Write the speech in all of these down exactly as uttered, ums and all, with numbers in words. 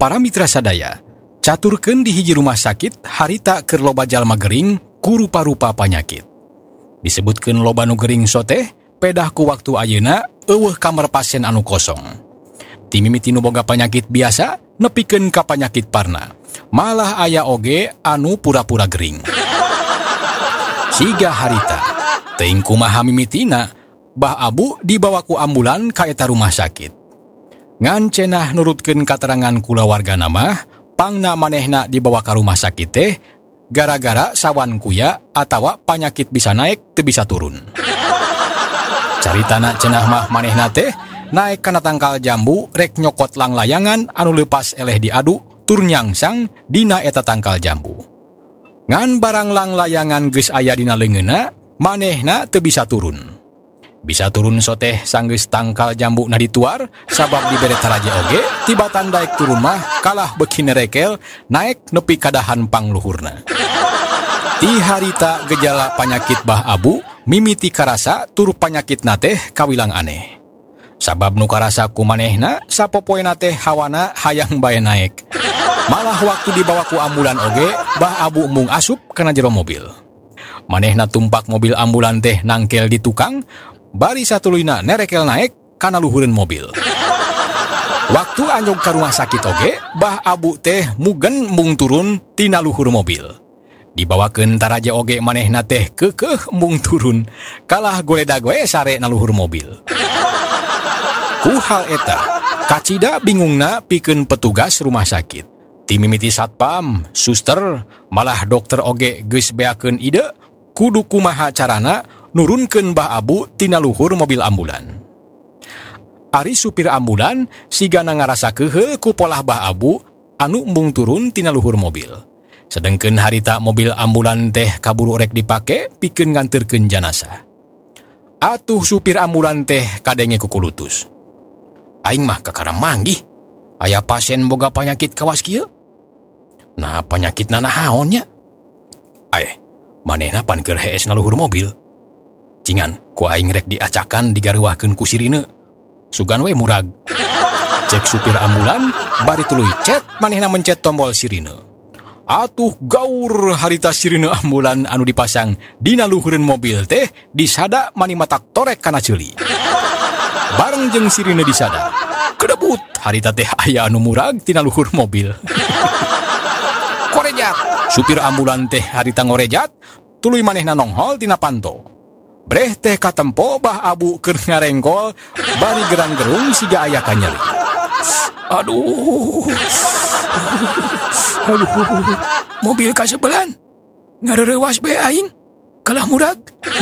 Para mitra sadaya, caturkeun di hiji rumah sakit harita keur loba jalma gering ku rupa-rupa panyakit. Disebutkeun loba nu gering soteh pedah ku waktu ayeuna eueuh kamar pasien anu kosong. Ti mimiti nu boga panyakit biasa nepikeun ka panyakit parna. Malah aya oge anu pura-pura gering. Siga harita, teuing kumaha mimitina, Bah Abu dibawa ku ambulan ka eta rumah sakit. Ngan cenah nurutkeun katerangan kulawargana mah, pangna manehna dibawa ka rumah sakit teh gara-gara sawan kuya atawa panyakit bisa naik teu bisa turun. Caritana cenah mah manehna teh naik kana tangkal jambu rek nyokot lang layangan anu leupas eleh diadu tur nyangsang dina eta tangkal jambu. Ngan barang lang layangan geus aya dina leungeunna, manehna teu bisa turun. Bisa turun soteh sanggeus tangkal jambu na dituar sabab dibere taraje oge tibatan daek turun mah kalah beuki nerekel naek nepi kadahan pangluhurna. Ti harita gejala panyakit Bah Abu mimiti karasa tur panyakitna teh kawilang aneh. Sabab nu karasa ku manehna sapopoena teh hawana hayang bae naek. Malah waktu dibawa ku ambulan oge Bah Abu mung asup kana jero mobil. Manehna tumpak mobil ambulan teh nangkel di tukang, bari satuluyna nerekel naek kana luhureun mobil. Waktu anjog ka rumah sakit oge, Bah Abu teh mugen mung turun tina luhur mobil. Dibawakeun taraje oge manehna teh keukeuh mung turun, kalah goledag we sare na luhur mobil. Ku hal eta, kacida bingungna pikeun petugas rumah sakit. Ti mimiti satpam, suster, malah dokter oge geus beakeun ide kudu kumaha carana nurunkeun Bah Abu tina luhur mobil ambulan. Ari supir ambulan sigana ngarasa keheul ku polah Bah Abu anu embung turun tina luhur mobil. Sedengkeun harita mobil ambulan teh kaburu rek dipake pikeun nganterkeun jenazah. Atuh supir ambulan teh kadenge kukulutus. Aing mah kakara manggih. Aya pasien boga panyakit kawas kieu. Nah panyakitna nahaon nya? Aeh, manehna pan keur hees na luhur mobil. Cingan, ku aing rek diacakan digaruahkeun ku sirine. Sugan we murag. Cek supir ambulan, bari tuluy cet manehna mencet tombol sirine. Atuh gaur harita sirine ambulan anu dipasang dina luhureun mobil teh disada mani matak torek kana ceuli. Bareng jeung sirine disada, kedebut harita teh aya anu murag tina luhur mobil. Korejat, supir ambulan teh harita ngorejat, tuluy manehna nonghol tina panto. Breh teh katempo Bah Abu keur ngarengkol, bari gerang-gerung siga aya kanyeri. Aduh. Aduh. Mobil kasebelan. Ngareurewas bae aing. Kalah murag.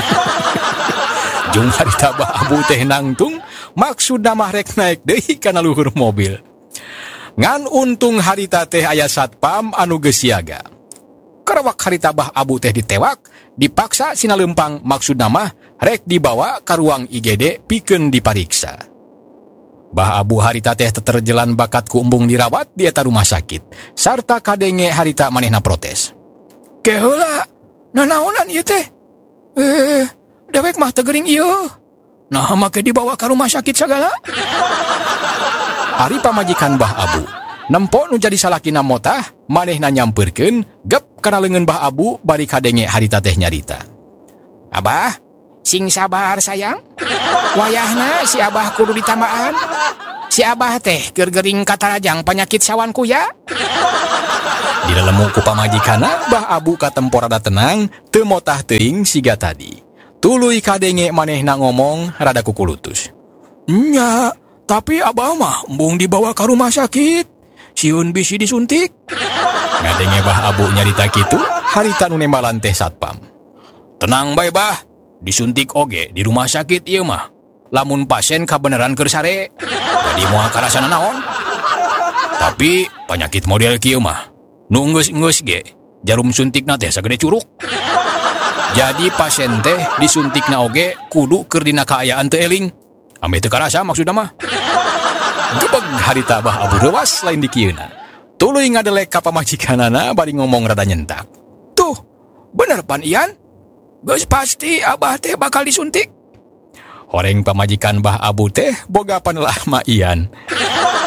Jung harita Bah Abu teh nangtung, maksudna mah rek naek deui kana luhur mobil. Ngan untung harita teh aya satpam anu geus siaga. Karawak harita Bah Abu teh ditewak, dipaksa sina leumpang maksudna mah rek dibawa ka ruang I G D pikeun dipariksa. Bah Abu harita teh teterjelan bakat ku embung dirawat di eta rumah sakit, sarta kadenge harita manehna protes. Keheula, nanaonan ieu teh? Eh, dewek mah teu geuring ieu. Nah make dibawa ka rumah sakit sagala? Ari pamajikan Bah Abu, nempo nu jadi salakina motah, manehna nyampeurkeun, gep kana leungeun Bah Abu bari kadenge harita teh nyarita. Abah, sing sabar sayang. Wayahna si Abah kudu ditamaan. Si Abah teh keur geuring katarajang panyakit sawan kuya. Dilelemu ku pamajikana, Bah Abu katempo rada tenang, teu motah teuing siga tadi. Tuluy kadenge manehna ngomong rada kukulutus. Nya, tapi Abah mah embung dibawa ka rumah sakit. Sieun bisi disuntik. Ngadenge Bah Abu nyarita kitu, harita nu nembalan teh satpam. Tenang bae Bah, disuntik oge di rumah sakit ieu mah. Lamun pasien kabeneran keur sare, jadi moal karasana naon. Tapi panyakit model kieu mah nu geus-geus ge, jarum suntikna teh sagede curug. Jadi pasien teh disuntikna oge kudu keur dina kaayaan teu eling. Ame teu karasa maksudna mah. Gebeg harita Bah Abu rewas lain di kieuna. Tuluy ngadelek ka pamajikanana bari ngomong rada nyentak. Tuh, bener pan Ian? Geus pasti Abah teh bakal disuntik. Horeng pamajikan Bah Abu teh boga paneulah ma Ian.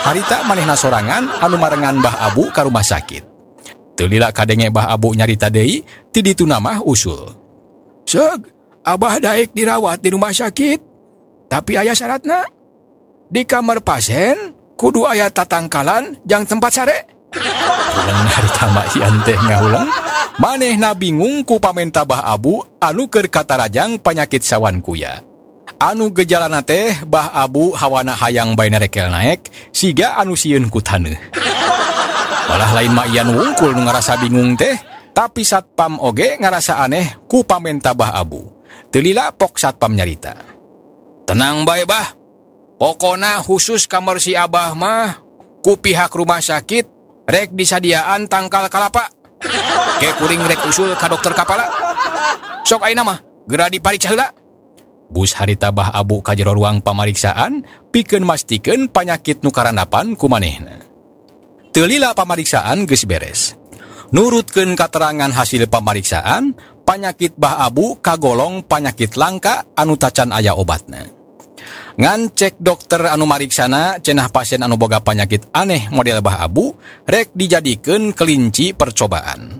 harita manehna sorangan anu marengan Mbah Abu ka rumah sakit. Teu lila kadenge Mbah Abu nyarita deui, ti ditu mah usul. Seug, Abah daek dirawat di rumah sakit, tapi aya syaratna. Di kamar pasien kudu aya tatangkalan jang tempat sare. Ulang harita Maian teh ngahulang, manehna bingung ku pamenta Mbah Abu anu keur katarajang panyakit sawan kuya. Anu gejalana teh Mbah Abu hawana hayang bae narekel naek, siga anu sieun ku taneuh. Malah lain Maian wungkul nu ngarasa bingung teh, tapi satpam oge ngarasa aneh ku pamenta Mbah Abu. Teu lila pok satpam nyarita. Tenang bae Bah, pokona khusus kamar si Abah mah ku pihak rumah sakit rek disadiaan tangkal kalapa. Ke kuring rek usul ka dokter kapala. Sok ayeuna mah geura dipariksa heula. Bus harita Mbah Abu ka jero ruang pamariksaan pikeun mastikeun panyakit nu karandapan ku manehna. Teu lila pamariksaan geus beres. Nurutkeun katerangan hasil pamariksaan, panyakit Mbah Abu kagolong panyakit langka anu tacan aya obatna. Ngan cek dokter anu mariksana cenah pasien anu boga panyakit aneh model Mbah Abu rek dijadikeun kelinci percobaan.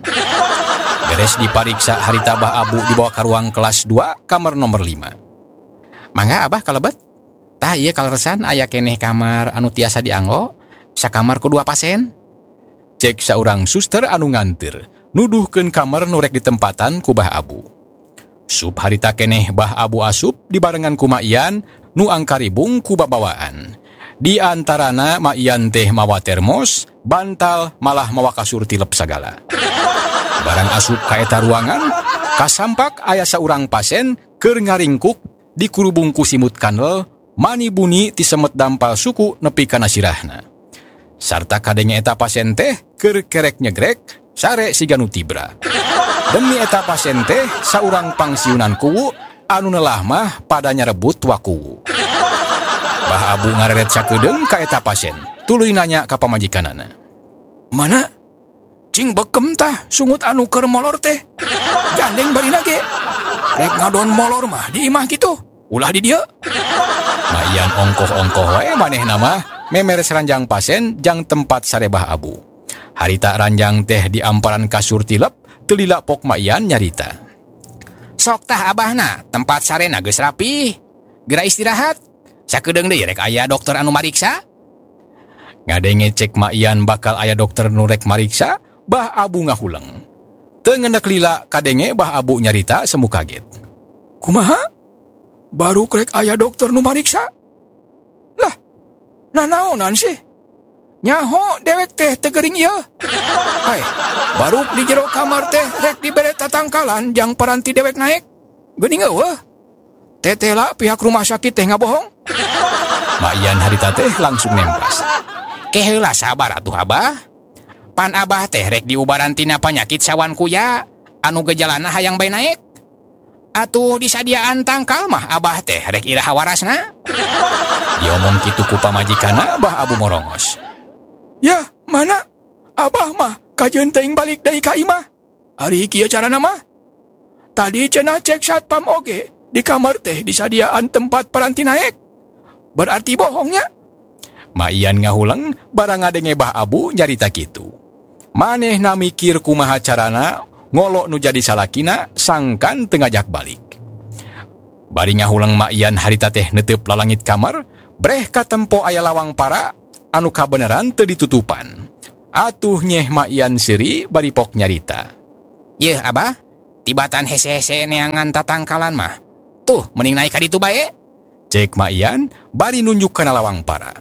Beres dipariksa harita Mbah Abu dibawa ka ruang kelas dua kamar nomor lima. Mangga Abah kalebet. Tah ieu kaleresan aya keneh kamar anu tiasa dianggo, sakamar ku dua pasien. Cek saurang suster anu nganteur, nuduhkeun kamar nu rek ditempatan ku Mbah Abu. Sup harita keneh Mbah Abu asup dibarengan ku Maian nu angkaribung ku babawaan. Di antarana Maian teh mawa termos, bantal, malah mawa kasur tilep sagala. Barang asup ka eta ruangan, kasampak aya saurang pasien keur ngaringkuk di kurubung ku simut kanel, mani bunyi ti semet dampal suku nepi kana sirahna. Sarta kadenge eta pasien teh keur kerek nyegrek sare siga nu tibra. Demi eta pasien teh saurang pangsiunan kuwu anu neulah mah pada nyarebut wakuwu. Mbah Abu ngareret sakedeung ka eta pasien, tuluy nanya ka pamajikanana. Mana? Cing bekem tah sungut anu keur molor teh. Gandeng barina ge. Rek ngadon molor mah di imah kitu. Ulah di dieu. Maian ongkoh-ongkoh wae manehna mah memeres ranjang pasien jang tempat sare Mbah Abu. Harita ranjang teh di amparan kasur tilep, teu lila pok Maian nyarita. Sok tah Abahna, tempat sarena geus rapi. Geura istirahat. Sakedeung deui rek aya dokter anu mariksa. Ngadenge cek Maian bakal aya dokter nu rek mariksa, Mbah Abu ngahuleng. Teu ngendek lila kadenge Mbah Abu nyarita semu kaget. Kumaha? Baru krek aya dokter nu mariksa? Lah, nanaonan sih? Nyaho dewek teh teu geuring ieu. Hai, baru di jero kamar teh rek dibere tatangkalan jang paranti dewek naek. Geuning eueuh. Tetela pihak rumah sakit teh ngabohong. Maian harita teh langsung nemplas. Ke heula sabar atuh Abah. Pan Abah teh rek diubaran tina panyakit sawan kuya anu gejalana hayang bae naek. Atuh disadiaan tangkal mah Abah teh rek iraha warasna. Diomong kitu ku pamajikana Mbah Abu morongos. Ya, mana? Abah mah kajeun teuing balik deui ka imah. Ari kieu carana mah. Tadi cenah cek satpam oge di kamar teh disadiaan tempat paranti naek. Berarti bohongnya. Maian ngahuleng barang ngadenge Mbah Abu nyarita kitu. Manehna mikir kumaha carana ngolok nu jadi salakina sangkan teu ngajak balik. Bari ngahuleng Maian harita teh neuteup lalangit kamar, breh katempo aya lawang para anu kabeneran teu ditutupan. Atuh nyeh Maian seuri bari pok nyarita. Yeuh Abah, tibatan hese-hese neangan tatangkalan mah. Tuh mending naik ka ditu bae. Cek Maian bari nunjuk kana lawang para.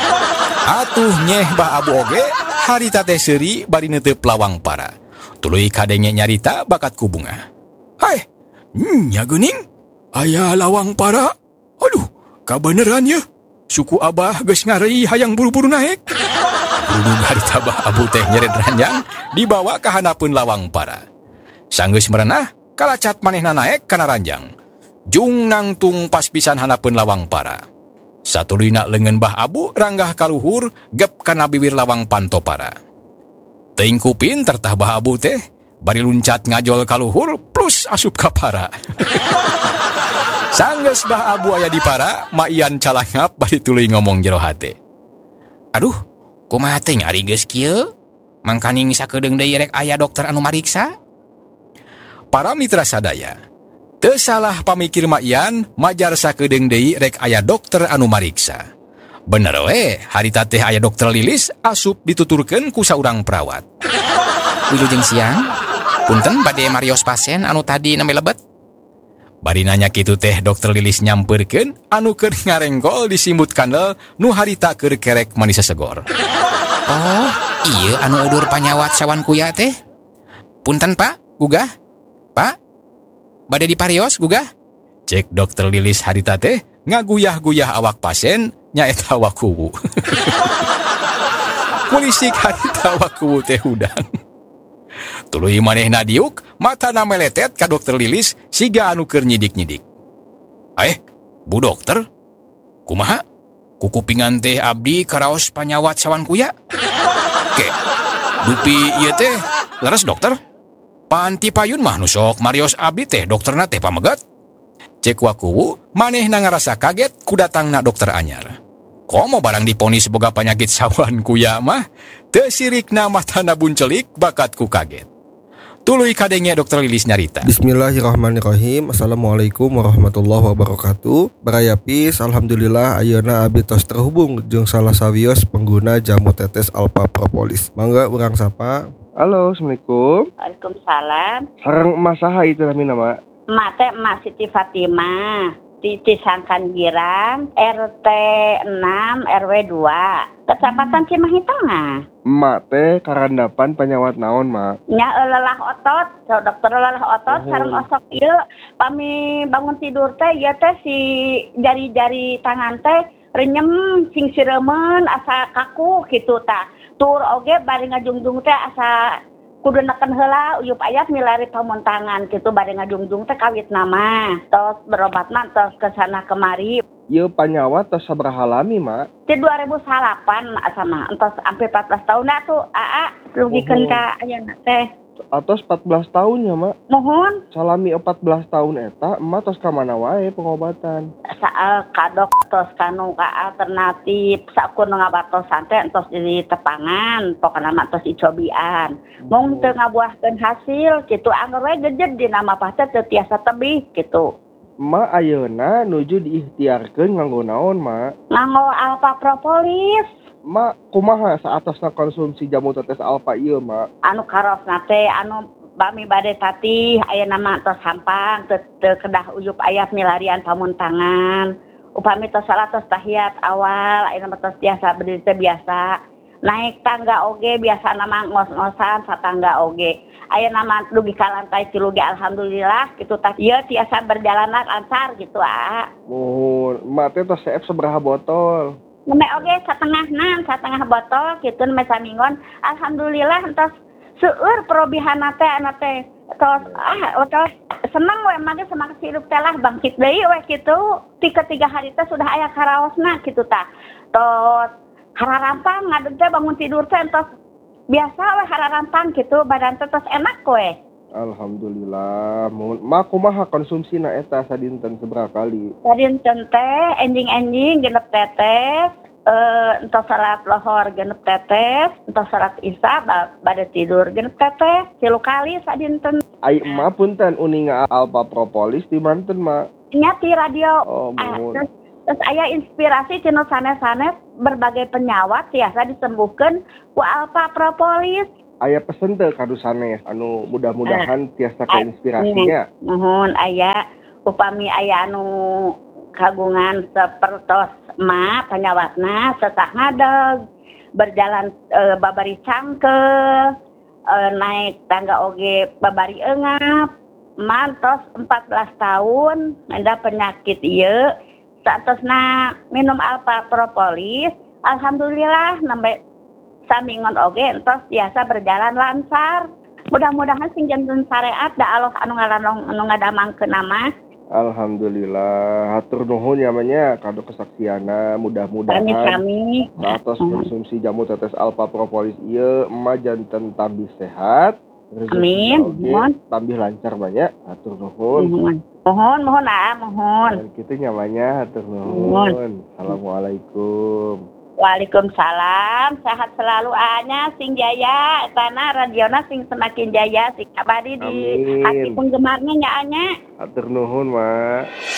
Atuh nyeh Mbah Abu oge harita teh seuri bari neuteup lawang para. Tuluy kadenge nyarita bakat ku bunga. Hai, nya geuning aya lawang para. Aduh, kabeneran ye. Suku Abah geus ngarei hayang buru-buru naek. Buru harita Mbah Abu teh nyeret ranjang dibawa ka hanapeun lawang para. Sanggeus merenah kalacat manehna naek kana ranjang. Jung nangtung pas pisan hanapeun lawang para. Satuluyna leungeun Mbah Abu ranggah kaluhur gep kana bibir lawang panto para. Teuing kupin tertah Mbah Abu teh bari luncat ngajol kaluhur plus asup ka para. Sanggeus Mbah Abu aya di para, Maian calangap bari tuluy ngomong jero hate. Aduh, kumaha teh nyari geus kieu? Mangkaning sakedeung deui rek aya dokter anu mariksa? Para mitra sadaya, teu salah pamikir Maian majar sakedeung deui rek aya dokter anu mariksa. Bener we, harita teh aya dokter Lilis asup dituturkeun ku saurang perawat. Wilujeng siang, punten bade marios pasien anu tadi name lebet. Bari nanya kitu teh dokter Lilis nyampeurkeun anu keur ngarenggol disimbut kandel nu harita keur kerek manis segor. Oh, iya anu udur panyawat sawan kuya teh. Punten pak, gugah. Pak, bade diparios gugah. Cek dokter Lilis harita teh ngaguyah-guyah awak pasien nyaeta wakuwu. Mulisik harita wakuwu teh udang. Tuluy manehna diuk, matana meletet ka dokter Lilis siga anu keur nyidik-nyidik. Eh, Bu dokter, kumaha? Kukupingan teh abdi karaos panyawat sawan kuya? Ke, dupi ieu teh leres dokter? Panti payun mah nu sok marios abdi teh dokterna teh pamegat. Cek wakuwu, manehna ngarasa kaget ku datangna dokter anyar. Komo barang diponis boga panyakit sawan kuya mah, teu sirikna matana buncelik bakat ku kaget. Tuluy kadenge dokter Lilis nyarita. Bismillahirrahmanirrahim. Assalamualaikum warahmatullahi wabarakatuh. Barayapis, alhamdulillah ayeuna abdi tos terhubung jeung salah sawios pengguna jamu tetes Alpha Propolis. Mangga urang sapa. Halo, assalamualaikum. Waalaikumsalam. Sareng emas saha itu namina, Mak? Emak teh Emak Siti Fatimah di Cisangkan Girang, R T enam R W dua, Kecamatan Cimahi Tengah. Emak teh karandapan panyawat naon, Mak? Nya lelah otot, so dokter lelah otot, oh. Sareng osok ieu pami bangun tidur teh ieu teh si jari-jari tangan teh renyem sing sireumeun asa kaku kitu tah. Tur oge bari ngajungjung teh asa kudu neken heula uyup ayat milari pamuntangan kitu bari ngajungjung teh kawit nama. Tos berobat mah tos kesana kemari. Ieu panyawat tos sabaraha lami, Mak? Di dua ribu delapan asa mah entos sampai empat belas tahun dah tuh aa rugikeun ka ayeuna teh. Atos empat belas tahun ya, Mak? Mohon. Salami empat belas tahun eta, emak tos ka mana wae pengobatan? Saal kadok tos kanu ka alternatif, sakur ngabartosan teh entos di tepangan, pokona mah tos icobian. Mung teu ngabuahkeun hasil kitu anggar we gejed dina mah teh teu tiasa tebih kitu. Emak ayeuna nuju diikhtiarkeun nganggo naon, Mak? Nganggo Alpha Propolis. Mak, kumaha saatosna konsumsi jamu tetes Alpha ieu, Mak? Anu karosna teh anu bami bade tatih ayeuna mah tos hampang teu teu kedah uyup aya milarian pamuntangan. Upami tos salah tos tahiyat awal ayeuna mah tos biasa berdiri teh biasa. Naik tangga oge biasa nama ngos-ngosan satangga oge. Ayeuna mah dugi ka lantai tilu ge alhamdulillah kitu tah ieu tiasa berjalan lancar gitu ah. Mohon, emak teh tos seep sabaraha botol? Neme oge satengah nan, satengah botol kitu neme samingon. Alhamdulillah entos seueur perobihanna teh ana teh. Tos ah tos seneng we mage semangat hidup teh lah bangkit deui we kitu. Tiga tiga hari teh sudah aya karaosna kitu tah. Tos hararampang ngadeg teh bangun tidur teh entos biasa we hararampang kitu badan teh tos enak we. Alhamdulillah. Mohon mak kumaha konsumsina eta sadinten sabaraha kali? Sadinten teh enjing-enjing genep tetes, eh entos salat lohor genep tetes, entos salat isya bade tidur genep tetes, tilu kali sadinten. Ai emak punten uninga Alpha Propolis di manten, Mak? Nya ti radio. Oh, ah, mohon. terus, terus aya inspirasi cenah sanes-sanes berbagai penyawat tiasa disembuhkeun ku Alpha Propolis. Aya pesen teu kadu sanes anu mudah-mudahan tiasa ka inspirasinya. Mohon aya upami aya anu kagungan sapertos emak panyawatna sesah ngadeg berjalan e, babari cangkeh e, naik tangga oge babari eungap mantos empat belas tahun ada penyakit ieu saatosna minum Alpha Propolis alhamdulillah nembe samingon oge entos biasa berjalan lancar. Mudah-mudahan sing janten syariat da Allah anu ngaranong anu ngadamangkeun nama. Alhamdulillah, hatur nuhun namanya kado kesaksiana mudah-mudahan Kami-kami satos konsumsi jamu tetes Alpha Propolis ieu emak janten tambih sehat. Amin. Mohon tambih lancar banyak. Hatur nuhun. Mohon mohon mohon ah mohon. Dan kitu nyamanya hatur nuhun. Assalamualaikum. Waalaikumsalam, sehat selalu Anya, sing jaya, tanah radiona sing semakin jaya, sing abadi di Amin. hati penggemarnya nya Anya. Atur nuhun, Mak.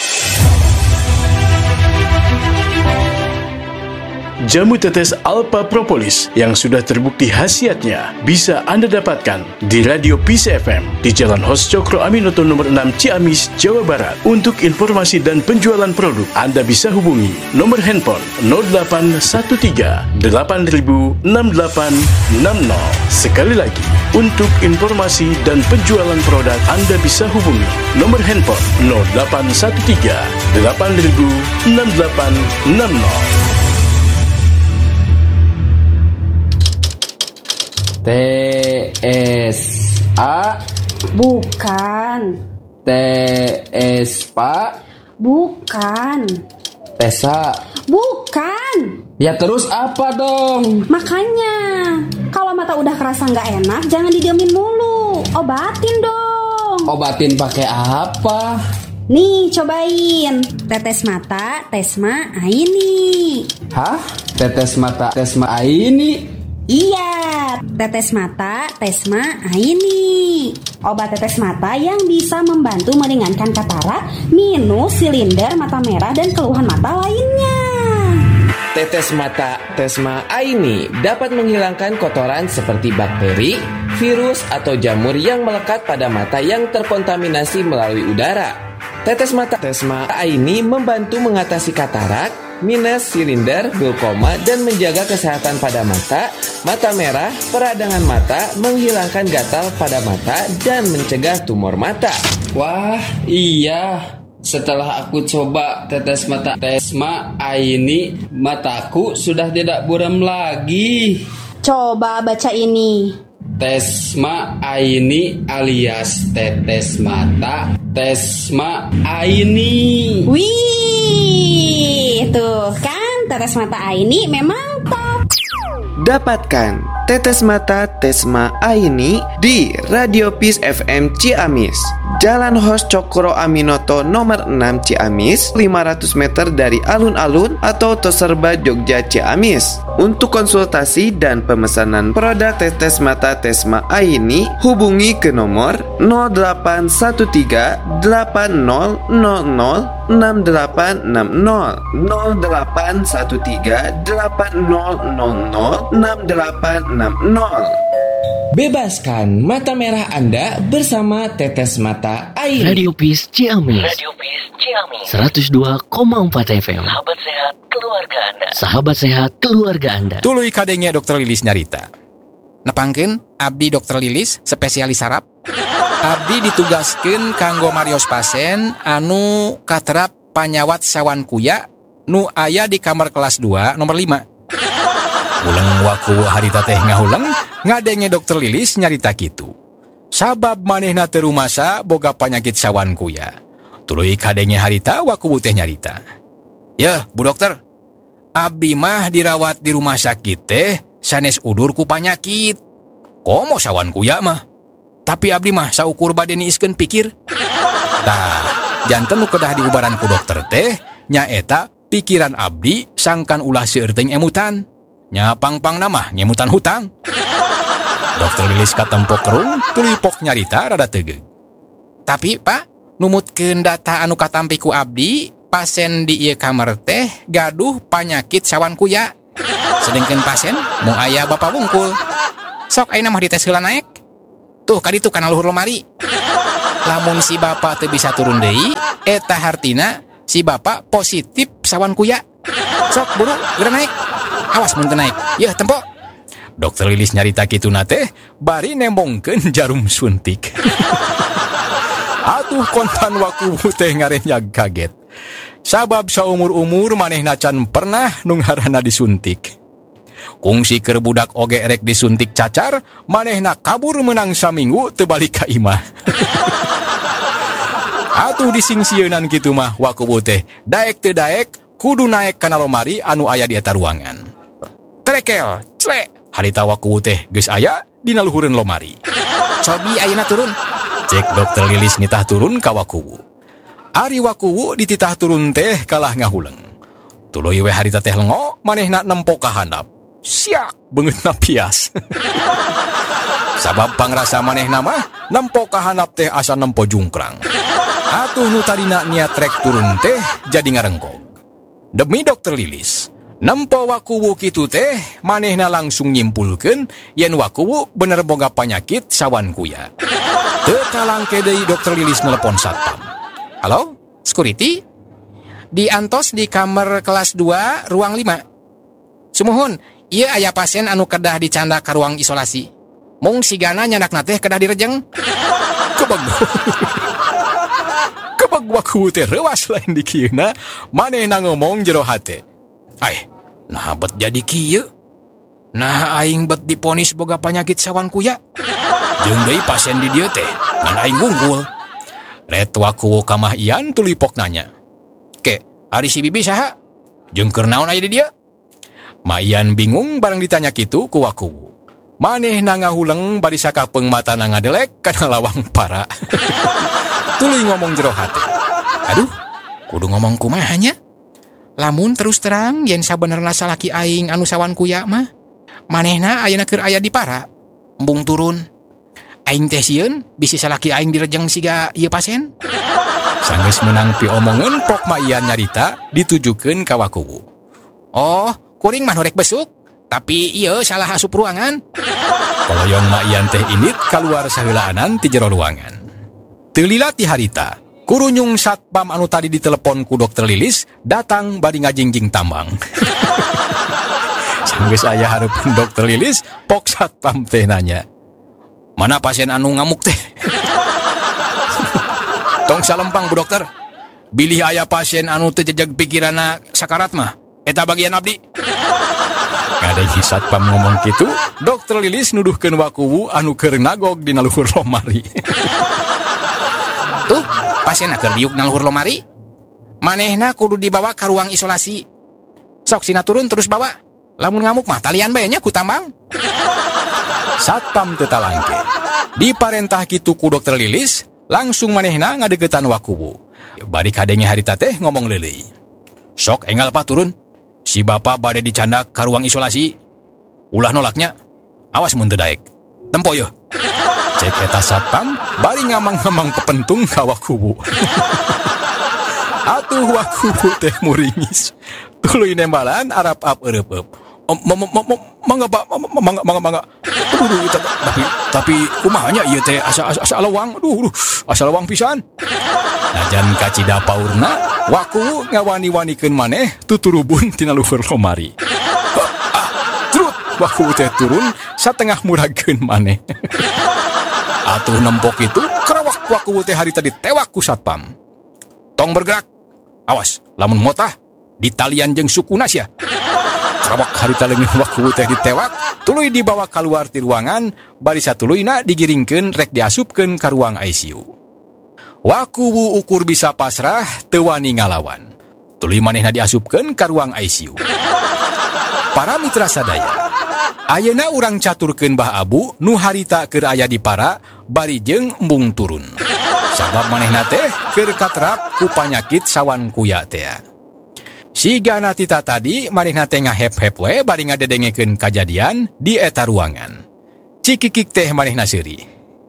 Jamu tetes Alpha Propolis yang sudah terbukti khasiatnya bisa Anda dapatkan di Radio Peace F M di Jalan Hos Cokro Aminoto nomor enam Ciamis, Jawa Barat. Untuk informasi dan penjualan produk, Anda bisa hubungi nomor handphone nol delapan satu tiga delapan nol enam delapan enam nol. Sekali lagi, untuk informasi dan penjualan produk, Anda bisa hubungi nomor handphone nol delapan satu tiga delapan nol enam delapan enam nol. T S A. Bukan. T S Pak. Bukan. Tesa. Bukan. Ya terus apa dong? Makanya, kalau mata udah kerasa nggak enak, jangan didiemin mulu. Obatin dong. Obatin pakai apa? Nih, cobain. Tetes mata, Tesma Aini. Hah? Tetes mata, Tesma Aini? Iya, tetes mata, Tesma Aini. Obat tetes mata yang bisa membantu meringankan katarak, minus, silinder, mata merah, dan keluhan mata lainnya. Tetes mata Tesma Aini dapat menghilangkan kotoran seperti bakteri, virus, atau jamur yang melekat pada mata yang terkontaminasi melalui udara. Tetes mata Tesma Aini membantu mengatasi katarak, minus, silinder, glaukoma, dan menjaga kesehatan pada mata, mata merah, peradangan mata, menghilangkan gatal pada mata, dan mencegah tumor mata. Wah, iya. Setelah aku coba tetes mata Tesma Aini, mataku sudah tidak buram lagi. Coba baca ini. Tesma Aini alias tetes mata Tesma Aini. Wih, tuh kan tetes mata Aini memang top. Dapatkan tetes mata Tesma Aini di Radio Peace F M Ciamis, Jalan Hos Cokro Aminoto nomor enam Ciamis, lima ratus meter dari alun-alun atau Toserba Jogja Ciamis. Untuk konsultasi dan pemesanan produk tetes mata Tesma Aini, hubungi ke nomor nol delapan satu tiga delapan nol nol nol enam delapan enam nol nol delapan satu tiga delapan nol nol nol enam delapan enam nol. Bebaskan mata merah Anda bersama tetes mata Aini. Radio Peace Ciamis. Radio Peace Ciamis. seratus dua koma empat F M. Sahabat sehat keluarga Anda. Sahabat sehat keluarga Anda. Tuluy kadenge Dokter Lilis nyarita. Nepangkeun abdi Dokter Lilis spesialis saraf. Abdi ditugaskeun kanggo marios pasien anu katerap panyawat sawan kuya nu aya di kamar kelas dua nomor lima. Ulang waku harita teh ngahuleng ngadenge Dokter Lilis nyarita kitu. Sabab manehna teu rumasa boga panyakit sawan kuya. Tuluy kadenge harita waku teh nyarita. Ya, Bu Dokter. Abdi mah dirawat di rumah sakit teh sanes udur ku panyakit. Komo sawan kuya mah. Tapi abdi mah saukur bade niiskeun pikir. Tah, janten nu kedah diubaran ku dokter teh nyaeta pikiran abdi sangkan ulah seueur teuing emutan. Nya pang-pang nama ngemutan hutang. Dokter Lilis katempo kerung tuluy pok nyarita rada tegeug. Tapi Pak, numutkeun data anu katampi ku abdi, pasien di ieu kamar teh gaduh panyakit sawan kuya. Sedengkeun pasien mau aya bapa wungkul. Sok ayeuna mah dites heula naek. Tuh kaditu kana luhur lemari. Lamun si bapa teu bisa turun deui, eta hartina si bapa positif sawan kuya. Sok buru geura naik. Awas mun teu naik. Yeuh tempo. Dokter Lilis nyarita kituna teh bari nembongkeun jarum suntik. Atuh kontan waku teh ngarenyag kaget. Sabab saumur-umur manehna can pernah nu ngaranna disuntik. Kungsi keur budak oge rek disuntik cacar, manehna kabur menang saminggu teu balik ka imah. Atuh disingsieunnan kitu mah waku teh daek teu daek kudu naek kana lomari anu aya di eta ruangan. Trekel, clek, harita waku teh geus aya dina luhureun lomari. Cobi ayeuna turun. Cek Dokter Lilis nitah turun ka wakuwu. Ari wakuwu dititah turun teh kalah ngahuleng. Tuluy we harita teh lengo, manehna nempo ka handap. Siak beungeutna pias. Sabab pangrasa manehna mah nempo ka handap teh asa nempo jungkrang. Atuh nu tadina niat rek turun teh jadi ngarengkog. Demi dokter Lilis, nempo wakuwu kitu teh manehna langsung nyimpulkeun yen wakuwu bener boga panyakit sawan kuya. Teu kalangke deui dokter Lilis nelepon satpam. Halo, security? Di antos di kamar kelas dua, ruang lima. Sumuhun, ieu aya pasien anu kedah dicanda ka ruang isolasi. Mung sigana nyandakna teh kedah direjeng. Kebag. Kebag wakuwu teh reuas lain di kieuna, manehna ngomong jero hate. Ai, nah bet jadi kieu. Nah aing bet diponis boga panyakit sawan kuya. Jeung deui pasien di dieu teh, ngan aing unggul. Ret wakuwu ka Mah Ian tulipok nanya. Ke, ari si bibi saha? Jeung keur naon aya di dieu? Mah Ian bingung bareng ditanya kitu ku wakuwu. Manehna ngahuleng bari sakapeung matana ngadelek kana lawang para. Tuluy ngomong jero hate. Aduh, kudu ngomong kumaha nya? Lamun terus terang yen sabenerna salaki aing anu sawan kuya mah, manehna ayeuna keur aya di para. Embung turun. Aing teh sieun bisi salaki aing direjeng siga ieu pasien. Sanggeus menang pi omongeun pok Mah Ian nyarita ditujukeun ka wakuwu. Oh, kuring mah norek besuk, tapi ieu salah asup ruangan. Koloyong Mah Ian teh init kaluar saheulaanan ti jero ruangan. Teu lila ti harita, kurunyung satpam anu tadi ditelepon ku dokter Lilis datang bari ngajingjing tambang. Sanggeus aya hareupeun dokter Lilis, pok satpam teh nanya, "Mana pasien anu ngamuk teh?" "Tong salempang Bu Dokter. Bilih aya pasien anu teu jejeg pikiranna sakarat mah, eta bagian abdi." Ngadegi satpam ngomong kitu, dokter Lilis nuduhkeun wakuwu anu keur nagog dina luhur lomari. Tuh, pasien keur diuk na luhur lomari. Manehna kudu dibawa ka ruang isolasi. Sok sina turun terus bawa. Lamun ngamuk mah talian bae nya ku tambang. Satpam teu talangke. Diparentah kitu ku dokter Lilis, langsung manehna ngadegetan wakuwu. Bari kadenge harita teh ngomong leuleuy. "Sok enggal pa turun. Si bapak bade dicandak ka ruang isolasi. Ulah nolaknya. Awas mun teu daek. Tempo yeuh." Cek eta satpam bari ngamang-ngamang pepentung ka wakuwu. Atuh wakuwu teh muringis. Tuluy nembalan arap-ap eureup-eup. "Mangga Pak, mangga mangga mangga." Aduh, tapi tapi kumaha nya ieu teh asa asa lawang. Aduh, asa lawang pisan. Najan kacida paurna, wakuwu ngawani-wanikeun maneh tuturubun tina luhur lomari. Ah, trut, wakuwu teh turun satengah muragkeun maneh. Atuh nempok itu, kerawak wakuwu teh harita ditewak ku satpam. "Tong bergerak. Awas, lamun motah ditalian jeung sukuna sia." Kerawak harita leungit wakuwu teh ditewak, tuluy dibawa keluar ti ruangan, bari satuluyna digiringkeun rek diasupkeun ka ruang I C U. Wakuwu ukur bisa pasrah teu wani ngalawan. Tuluy manehna diasupkeun ka ruang I C U. Para mitra sadaya, ayeuna urang caturkeun Bah Abu nu harita keur aya di para bari jeung embung turun. Sabab manehna teh keur katerap ku panyakit sawan kuya teh. Sigana tita tadi manehna teh ngahep-hep we bari ngadedengekeun kajadian di eta ruangan. Cikikik teh manehna seuri.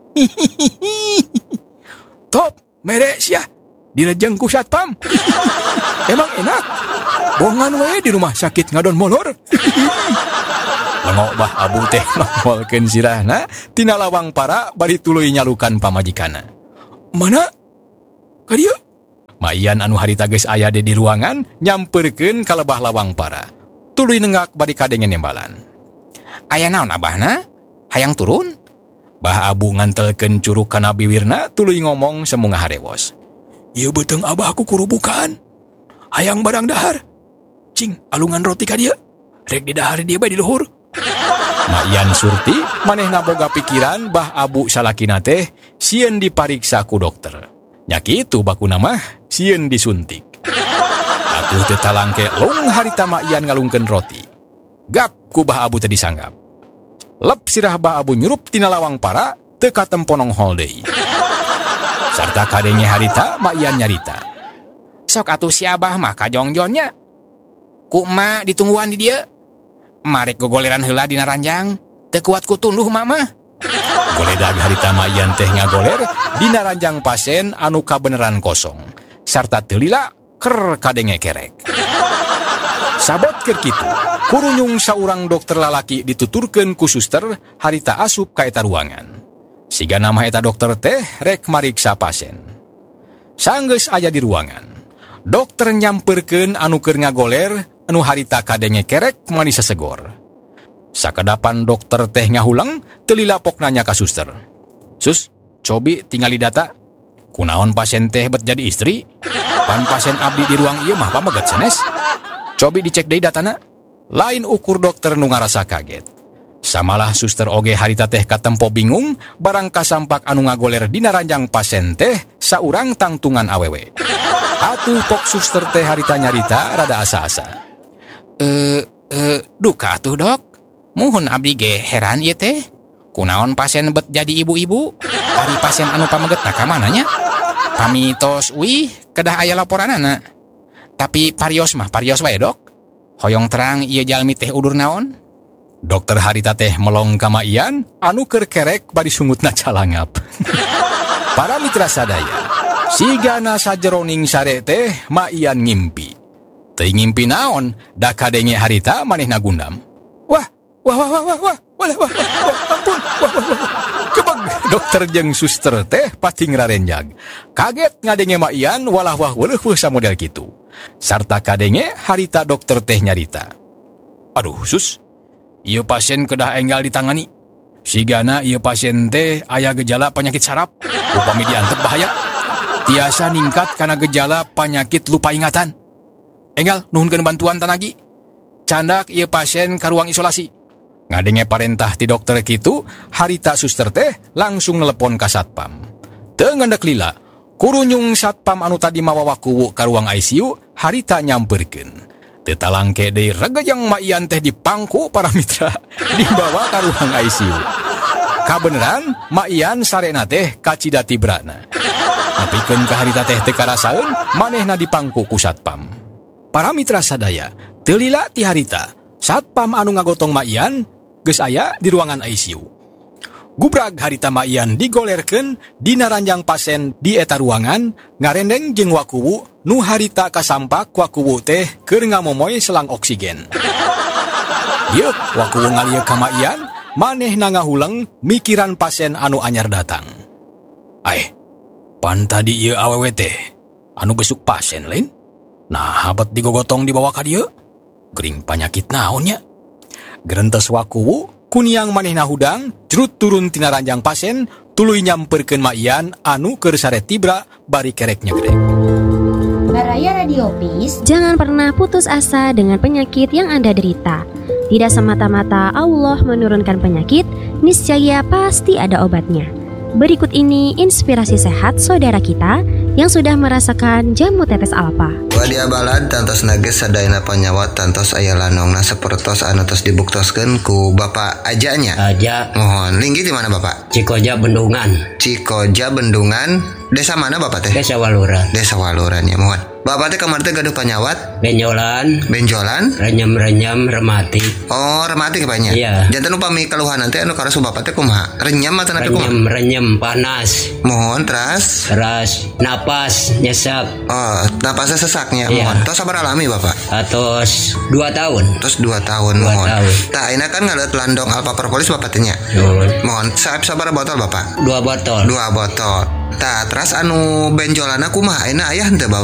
"Top, mere sia direjeng ku satpam. Emang enak. Bongan we di rumah sakit ngadon molor." Lengok Bah Abu teh nongolkeun sirahna tina lawang para bari tuluy nyalukan pamajikanna. "Mana? Ka dieu?" Mah Ian anu harita geus aya di ruangan nyamperkeun ka lebah lawang para. Tuluy nenggak bari kadenge nembalan. "Aya naon abahna? Hayang turun?" Bah Abu ngantelkeun curug kana biwirna tuluy ngomong semunga harewos. "Ieu beuteung abahku kurubukan. Hayang barang dahar. Cing, alungan roti ka dieu. Rek didahar dieu bae di luhur." Mah Ian surti manehna boga pikiran Bah Abu salakina teh sieun dipariksa ku dokter. Nya kitu bakuna mah sieun disuntik. Atuh teu talangke long harita Mah Ian ngalungkeun roti. Gap ku Bah Abu teh disanggap. Lep sirah Bah Abu nyurup tina lawang para teu katempo nonghol deui. Sarta kadenge harita Mah Ian nyarita. "Sok atuh si abah mah kajongjonnya. Ku emak ditungguan di dia. Marek gogoleran heula dina ranjang. Teu kuat ku tunduh mama. Goledag harita Maian teh ngagoler dina ranjang pasien anu kabeneran kosong. Sarta teu lila ker kadenge kerek. Sabot keur kitu, kurunyung saurang dokter lalaki dituturkeun ku suster harita asup ka eta ruangan. Siga nama eta dokter teh rek mariksa pasien. Sanggeus aya di ruangan, dokter nyamperkeun anu keur ngagoler anu harita kadenge kerek manis sesegor. Sakedapan dokter teh ngahulang teu lila pok nanya ka suster. Sus, cobi tingali data. Kunaon pasien teh bet jadi istri? Pan pasien abdi di ruang ieu mah pameget sanes. Cobi dicek deui datana. Lain ukur dokter nu ngarasa kaget. Samalah suster oge harita teh katempo bingung barang kasampak anu ngagoler dina ranjang pasien teh saurang tangtungan awewe. Atuh pok suster teh harita nyarita rada asa-asa. Eh, eh, duka atuh dok. Muhun abdi ge heran ieu teh. Kunaon pasien bet jadi ibu-ibu? Ari pasien anu pamegetna ka mananya? Pamitos wih, kedah aya laporanana. Tapi parios mah parios wae dok. Hoyong terang ieu jalmi teh udur naon? Dokter harita teh melong ka Maian anu keur kerek bari sungutna calangap. Para mitra sadaya, sigana sajeroning sare teh Maian ngimpi. Teu ngimpi naon, da kadenge harita manehna gundam. Wah, wah wah wah wah wah, wah wah wah, ampun, wah wah wah. Kebeg dokter jeung suster teh pating rarenjag. Kaget ngadenge Maian walah wah weuleuh samodel kitu. Sarta kadenge harita dokter teh nyarita. Aduh, sus. Ieu pasien kedah enggal ditangani. Sigana ieu pasien teh aya gejala penyakit saraf, upami diantep bahaya. Tiasa ningkat kana gejala penyakit lupa ingatan. Enggal nuhunkeun bantuan tanagi. Candak ieu pasien ka ruang isolasi. Ngadenge parentah ti dokter kitu, harita suster teh langsung nelepon ka satpam. Teu ngendek lila, kurunyung satpam anu tadi mawa wakuwu ka ruang I C U harita nyamperkeun. Tetalangke deui regejang Maian teh dipangku para mitra dibawa ka ruang I C U. Kabeneran Maian sarena teh kacida tibrana. Nepikeun ka harita teh teu karasaeun manehna dipangku ku satpam. Para mitra sadaya, teu lila ti harita, satpam anu ngagotong Maian geus aya di ruangan I C U. Gubrag harita Maian digolerkeun dina ranjang pasien di eta ruangan ngarendeng jeung wakuwu nu harita kasampak wakuwu teh keur ngamomoy selang oksigen. Yeuk wakuwu ngalieu ka Maian manehna ngahulang mikiran pasien anu anyar datang. Aeh, pan tadi ieu awewe teh anu besuk pasien lain. Nah, habet digogotong dibawa ka dieu. Gering panyakit naon nya? Gerentes wakuwu kuniang manehna hudang jerut turun tina ranjang pasien tuluy nyamperkeun Maian anu keur sare tibra bari kerek nyegrek. Baraya Radio Peace, jangan pernah putus asa dengan penyakit yang Anda derita. Tidak semata-mata Allah menurunkan penyakit, niscaya pasti ada obatnya. Berikut ini inspirasi sehat saudara kita yang sudah merasakan jamu tetes alpa. Wadia balad tantos nages sadayana panyawat tantos aya lanongna sapertos anu tos dibuktoskeun ku Bapak Ajanya. Aja. Mohon linggi di mana Bapak? Cikoja Bendungan. Cikoja Bendungan. Desa mana Bapak teh? Desa Waluran. Desa Waluran ya, mohon. Bapak teh kamar teh gaduh panyawat? Benjolan. Benjolan? Renyam-renyam rematik. Oh, rematik banyak. Iya. Janten upami keluhan nanti anu karasu Bapak teh kumaha? Renyam atau napi kumaha? Renyam-renyam panas. Mohon teras. Teras napas nyesak. Oh, napasnya sesaknya. Iya. Mohon. Tos sabar alami Bapak? Atos dua tahun. Tos dua tahun. Dua mohon. tahun. Tah ayeuna kan ngaleut landong Alpha Propolis Bapak teh nya. Mohon. Mohon. Sabar botol Bapak? Dua botol. Dua botol. Tah, terus anu benjolana kumaha ayeuna aya henteu bau?